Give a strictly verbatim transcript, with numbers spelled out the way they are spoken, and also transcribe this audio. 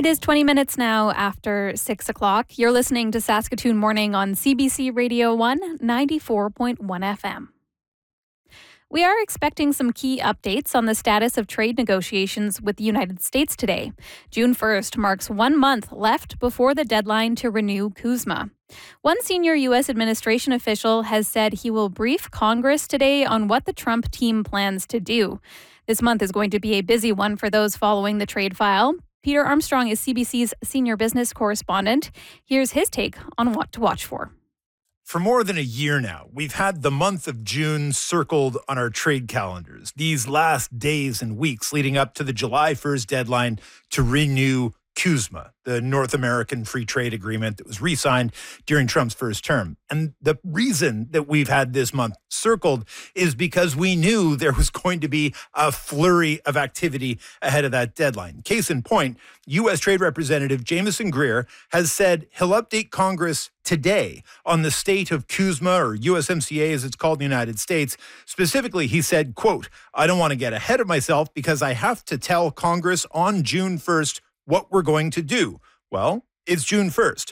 It is twenty minutes now after six o'clock. You're listening to Saskatoon Morning on C B C Radio one, ninety-four point one F M. We are expecting some key updates on the status of trade negotiations with the United States today. June first marks one month left before the deadline to renew CUSMA. One senior U S administration official has said he will brief Congress today on what the Trump team plans to do. This month is going to be a busy one for those following the trade file. Peter Armstrong is C B C's senior business correspondent. Here's his take on what to watch for. For more than a year now, we've had the month of June circled on our trade calendars. These last days and weeks leading up to the July first deadline to renew CUSMA, the North American Free Trade Agreement that was re-signed during Trump's first term. And the reason that we've had this month circled is because we knew there was going to be a flurry of activity ahead of that deadline. Case in point, U S Trade Representative Jamieson Greer has said he'll update Congress today on the state of CUSMA, or U S M C A as it's called in the United States. Specifically, he said, quote, "I don't want to get ahead of myself because I have to tell Congress on June first what we're going to do." Well, it's June first.